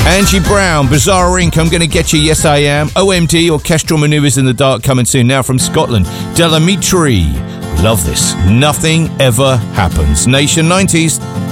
Angie Brown, Bizarre Inc., I'm Gonna Get You, Yes I Am. OMD, Orchestral Maneuvers in the Dark, coming soon. Now from Scotland, Delamitri. Love this. Nothing Ever Happens. Nation 90s.